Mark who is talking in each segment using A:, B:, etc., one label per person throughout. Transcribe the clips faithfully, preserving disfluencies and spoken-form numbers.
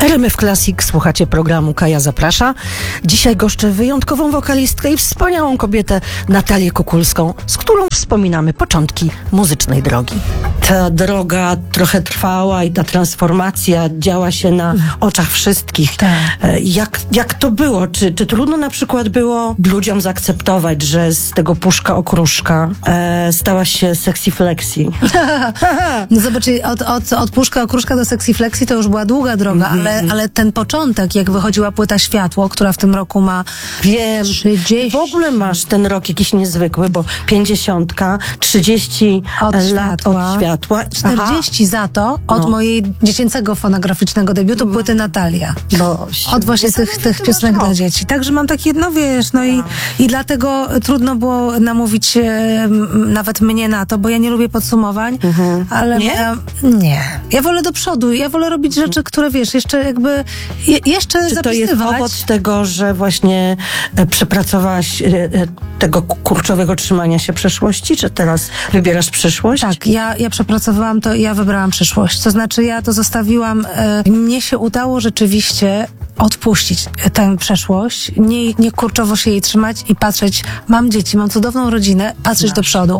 A: R M F Classic, słuchacie programu Kaja Zaprasza. Dzisiaj goszczę wyjątkową wokalistkę i wspaniałą kobietę Natalię Kukulską, z którą wspominamy początki muzycznej drogi. Ta droga trochę trwała i ta transformacja działa się na oczach wszystkich.
B: Tak.
A: Jak, jak to było? Czy, czy trudno na przykład było ludziom zaakceptować, że z tego puszka okruszka e, stała się sexy flexi?
B: No zobacz, od, od, od puszka okruszka do sexy flexi to już była długa droga, mm-hmm. ale, ale ten początek, jak wychodziła płyta Światło, która w tym roku ma
A: Wiem,
B: trzydzieści
A: w ogóle masz ten rok jakiś niezwykły, bo pięćdziesiątka, trzydzieści
B: od
A: lat
B: światła,
A: od światła.
B: czterdzieści za to od
A: No.
B: mojej dziecięcego fonograficznego debiutu płyty Natalia.
A: Bo
B: Od właśnie tych, tych piosenek dla dzieci. Także mam takie, no wiesz, no i, i dlatego trudno było namówić e, m, nawet mnie na to, bo ja nie lubię podsumowań,
A: Mhm.
B: ale
A: Nie?
B: Ja, nie. Ja wolę do przodu. Ja wolę robić rzeczy, które wiesz, jeszcze jakby je, jeszcze
A: Czy to jest
B: zapisywać.
A: owoc tego, że właśnie e, przepracowałaś e, e, tego kurczowego trzymania się przeszłości, czy teraz wybierasz przyszłość?
B: Tak, ja, ja przepracowałam to i ja wybrałam przyszłość. To znaczy ja to zostawiłam, e, mnie się udało rzeczywiście odpuścić tę przeszłość, nie, nie kurczowo się jej trzymać i patrzeć, mam dzieci, mam cudowną rodzinę, patrzeć do przodu.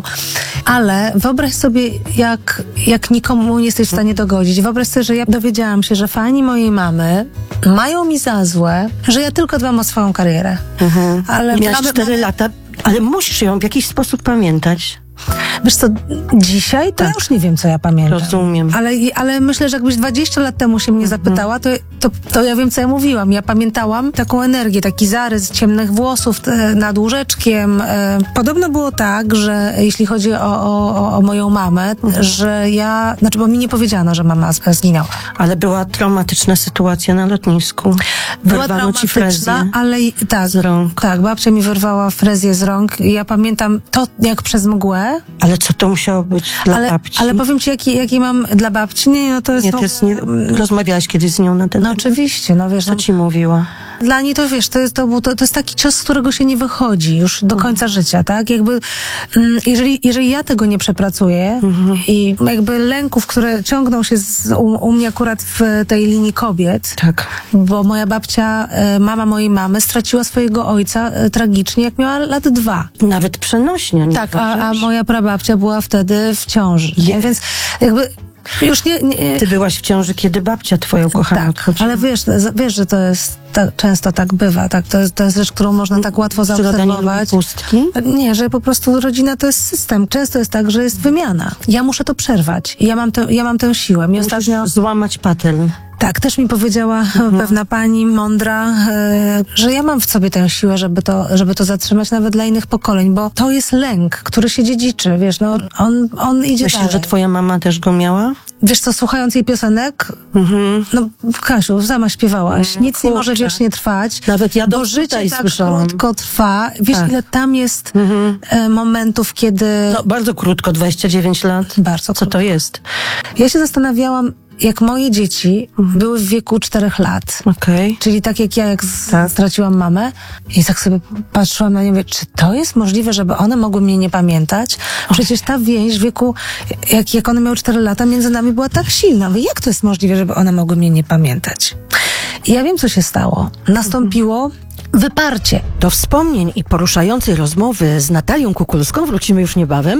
B: Ale wyobraź sobie, jak, jak nikomu nie jesteś w stanie dogodzić. Wyobraź sobie, że ja dowiedziałam się, że fani mojej mamy mają mi za złe, że ja tylko dbam o swoją karierę.
A: Mhm.
B: Ale
A: Miałaś
B: mamy-
A: cztery lata, ale musisz ją w jakiś sposób pamiętać.
B: Wiesz co, dzisiaj to
A: Tak.
B: ja już nie wiem, co ja pamiętam.
A: Rozumiem.
B: Ale, ale myślę, że jakbyś dwadzieścia lat temu się mnie zapytała, to, to, to ja wiem, co ja mówiłam. Ja pamiętałam taką energię, taki zarys ciemnych włosów e, nad łóżeczkiem. E, podobno było tak, że jeśli chodzi o, o, o, o moją mamę, że ja, znaczy, bo mi nie powiedziano, że mama z- zginęła.
A: Ale była traumatyczna sytuacja na lotnisku.
B: Była
A: Wyrwano ci frezję
B: traumatyczna, ale i- tak,
A: z rąk.
B: tak, babcia mi wyrwała frezję z rąk i ja pamiętam to jak przez mgłę.
A: Ale co to musiało być dla
B: Ale,
A: babci?
B: ale powiem ci, jaki, jaki mam dla babci. Nie, no to jest...
A: Nie,
B: w
A: to jest nie,
B: ogóle-
A: rozmawiałaś kiedyś z nią na ten
B: No
A: temat?
B: oczywiście, no wiesz,
A: Co
B: no,
A: ci mówiła?
B: dla niej to wiesz, to jest, to, był- to, to jest taki cios, z którego się nie wychodzi już do końca życia, tak? Jakby, mm, jeżeli, jeżeli ja tego nie przepracuję i jakby lęków, które ciągną się z, u, u mnie akurat w tej linii kobiet,
A: Tak.
B: bo moja babcia, e, mama mojej mamy straciła swojego ojca e, tragicznie, jak miała lat dwa.
A: Nawet przenośnia, nie
B: Tak, a, a
A: uważasz?
B: moja prababcia była wtedy w ciąży.
A: Je-
B: Więc jakby już nie... nie
A: Ty byłaś w ciąży, kiedy babcia twoja ukochana
B: tak,
A: odchodziła.
B: ale wiesz, wiesz, że to jest, ta, często tak bywa, tak, to jest, to jest rzecz, którą można tak łatwo
A: Przyroda nie lubi
B: zaobserwować.
A: pustki?
B: Nie, że po prostu rodzina to jest system. Często jest tak, że jest wymiana. Ja muszę to przerwać. I ja mam, tę, ja mam tę siłę. Mi ostatnio...
A: Musisz złamać patel.
B: Tak, też mi powiedziała pewna pani mądra, e, że ja mam w sobie tę siłę, żeby to, żeby to zatrzymać nawet dla innych pokoleń, bo to jest lęk, który się dziedziczy, wiesz, no on, on idzie
A: Myślisz,
B: dalej.
A: że twoja mama też go miała?
B: Wiesz co, słuchając jej piosenek,
A: Mhm.
B: no Kasiu, sama śpiewałaś, nic nie może
A: kurczę.
B: wiecznie trwać,
A: Nawet ja
B: bo
A: do
B: życie
A: tutaj
B: tak
A: słyszałam.
B: krótko trwa. Wiesz,
A: Tak.
B: ile tam jest e, momentów, kiedy...
A: No, bardzo krótko, dwadzieścia dziewięć lat.
B: Bardzo
A: Co to jest?
B: Ja się zastanawiałam, jak moje dzieci były w wieku czterech lat.
A: Okej.
B: Czyli tak jak ja, jak z- straciłam mamę i tak sobie patrzyłam na nie, mówię, czy to jest możliwe, żeby one mogły mnie nie pamiętać? Przecież ta więź w wieku, jak, jak one miały cztery lata, między nami była tak silna. Mówię, jak to jest możliwe, żeby one mogły mnie nie pamiętać? I ja wiem, co się stało. Nastąpiło wyparcie.
A: Do wspomnień i poruszającej rozmowy z Natalią Kukulską wrócimy już niebawem.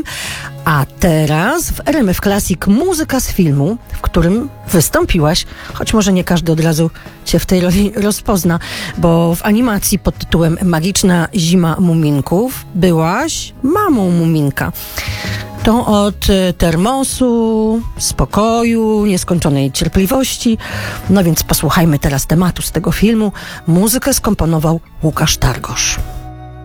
A: A teraz w R M F Classic muzyka z filmu, w którym wystąpiłaś, choć może nie każdy od razu cię w tej roli rozpozna, bo w animacji pod tytułem Magiczna Zima Muminków byłaś mamą Muminka. Tą od y, termosu, spokoju, nieskończonej cierpliwości. No więc posłuchajmy teraz tematu z tego filmu. Muzykę skomponował Łukasz Targosz.